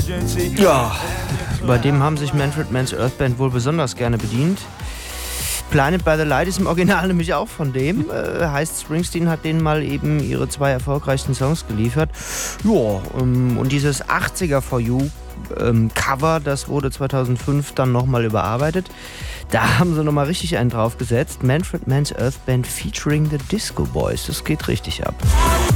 Ja, bei dem haben sich Manfred Mann's Earth Band wohl besonders gerne bedient. Blinded by the Light ist im Original nämlich auch von dem. Heißt, Springsteen hat denen mal eben ihre 2 erfolgreichsten Songs geliefert. Ja, und dieses 80er For You Cover, das wurde 2005 dann nochmal überarbeitet. Da haben sie nochmal richtig einen draufgesetzt. Manfred Mann's Earth Band featuring the Disco Boys. Das geht richtig ab.